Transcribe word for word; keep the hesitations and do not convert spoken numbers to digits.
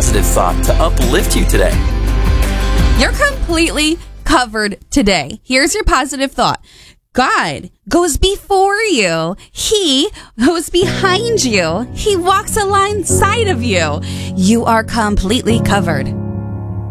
positive thought to uplift you today. You're completely covered today. Here's your positive thought. God goes before you. He goes behind you. He walks alongside of you. You are completely covered.